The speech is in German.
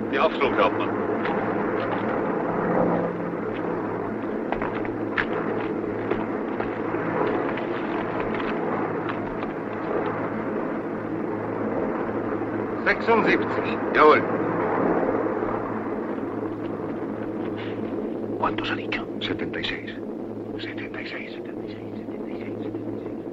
Die Abflug, Hauptmann. Jawohl. ¿Cuántos ha dicho? 76. 76.